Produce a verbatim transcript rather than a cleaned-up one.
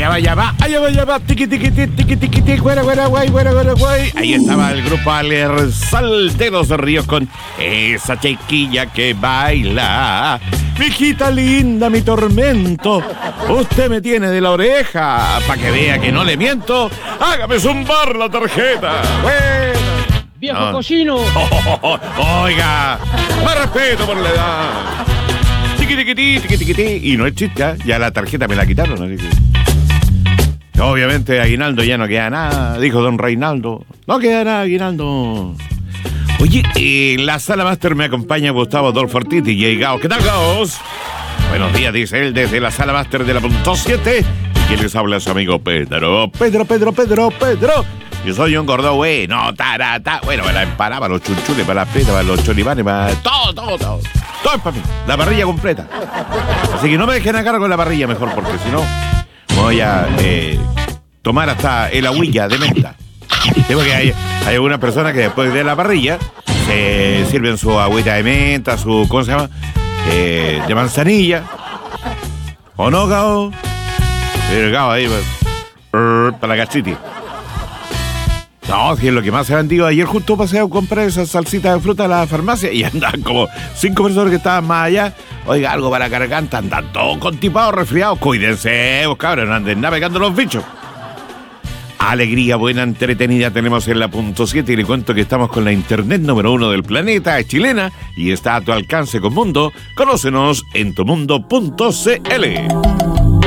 Allá va, allá va, allá va, allá va, tiqui, tiqui, tiqui, tiqui, tiqui, tiqui, güera, güera, guay, güera, güera, guay. Ahí estaba el grupo Alersal de los Ríos con esa chiquilla que baila. Mijita linda, mi tormento, usted me tiene de la oreja, pa' que vea que no le miento, hágame zumbar la tarjeta. Bueno. ¡Viejo No. cochino! Oh, oh, oh, oh, oiga, más respeto por la edad. Tiqui, tiqui, tiqui, tiqui, tiqui, tiqui. Y no es chiste, ¿eh? Ya la tarjeta me la quitaron, así que... Obviamente, aguinaldo ya no queda nada, dijo don Reinaldo. No queda nada, aguinaldo. Oye, en la sala máster me acompaña Gustavo Adolfo Ortiz y Jay Gao. ¿Qué tal, Gaos? Buenos días, dice él, desde la sala máster de la punto siete. Y quien les habla es su amigo Pedro. Pedro, Pedro, Pedro, Pedro. Yo soy un gordo bueno, tarata. Bueno, para la empanada, para los chunchules, para las fritas, para los choripanes, para todo, todo, todo. Todo es para mí, la parrilla completa. Así que no me dejen a cargo de la parrilla mejor, porque si no, voy a eh, tomar hasta el agüilla de menta. Tengo que hay, hay algunas personas que después de la parrilla se sirven su agüita de menta, su, ¿cómo se llama? Eh, de manzanilla. ¿O no, Gao? El Gao ahí, pues, para la gastritis. No, si es lo que más se ha vendido. Ayer justo pasé a comprar esa salsita de fruta a la farmacia y andan como cinco personas que estaban más allá. Oiga, algo para la garganta, andan todos constipados, resfriados. Cuídense, vos cabros, no anden navegando los bichos. Alegría buena, entretenida tenemos en la punto siete y le cuento que estamos con la internet número uno del planeta, es chilena y está a tu alcance con Mundo. Conócenos en tumundo punto cl.